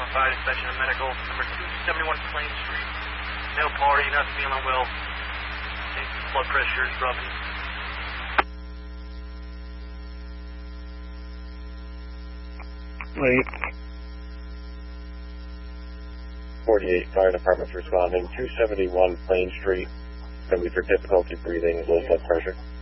5 inspection and medical, number 271 Plain Street. Male party, not feeling well. Blood pressure is dropping. Wait. 48 Fire Department's responding. 271 Plain Street. Going to be for difficulty breathing, low blood pressure.